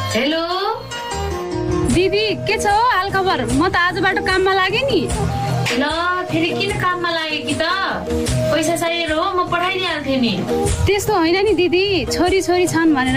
Hello दिदी के छ हो हाल खबर? म त आजबाट काममा लागेँ नि। ल फेरि किन काममा लाग्यो कि त? पैसा चाहिएर हो, म पठाइदिइहाल्थेँ नि। त्यस्तो होइन नि दिदी, छोरी छन् भनेर